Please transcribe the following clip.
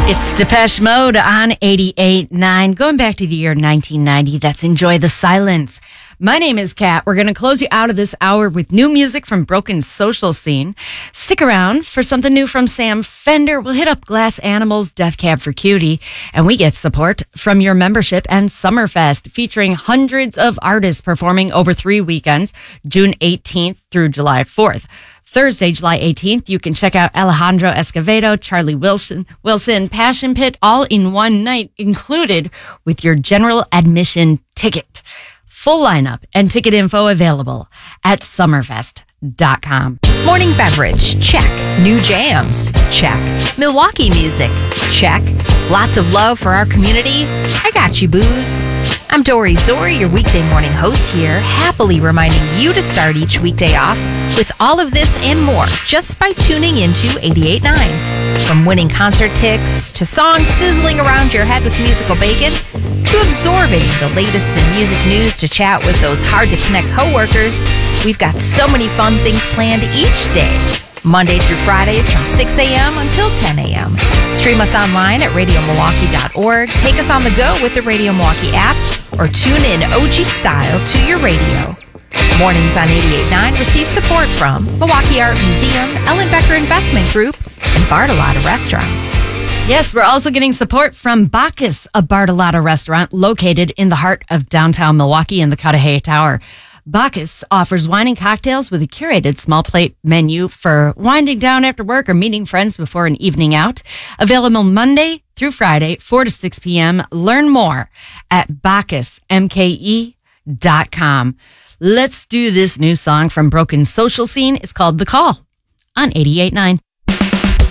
It's Depeche Mode on 88.9. Going back to the year 1990, that's Enjoy the Silence. My name is Kat. We're going to close you out of this hour with new music from Broken Social Scene. Stick around for something new from Sam Fender. We'll hit up Glass Animals, Death Cab for Cutie, and we get support from your membership and Summerfest, featuring hundreds of artists performing over 3 weekends, June 18th through July 4th. Thursday, July 18th, you can check out Alejandro Escovedo, Charlie Wilson, Passion Pit, all in one night, included with your general admission ticket. Full lineup and ticket info available at summerfest.com. Morning beverage, check. New jams, check. Milwaukee music, check. Lots of love for our community. I got you, booze. I'm Dory Zori, your weekday morning host here, happily reminding you to start each weekday off with all of this and more just by tuning into 88.9. From winning concert tickets to songs sizzling around your head with musical bacon to absorbing the latest in music news to chat with those hard-to-connect coworkers, we've got so many fun things planned each day. Monday through Fridays from 6 a.m. until 10 a.m. Stream us online at radiomilwaukee.org. Take us on the go with the Radio Milwaukee app or tune in OG style to your radio. Mornings on 88.9 receive support from Milwaukee Art Museum, Ellen Becker Investment Group, and Bartolotta Restaurants. Yes, we're also getting support from Bacchus, a Bartolotta restaurant located in the heart of downtown Milwaukee in the Cudahy Tower. Bacchus offers wine and cocktails with a curated small plate menu for winding down after work or meeting friends before an evening out. Available Monday through Friday, 4 to 6 p.m. Learn more at bacchusmke.com. Let's do this new song from Broken Social Scene. It's called The Call on 88.9.